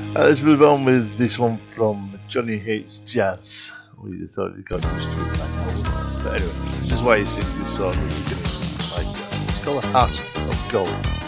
Let's move on with this one from Johnny Hates Jazz. We thought he got used to it by now. But anyway, this is why he sings this song at the beginning. It's called A Heart of Gold.